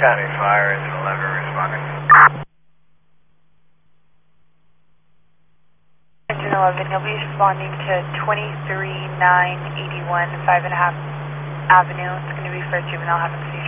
County Fire, engine 11 responding. Engine 11, you'll be responding to 23981 5.5 Avenue. It's going to be for a juvenile. Haven't seen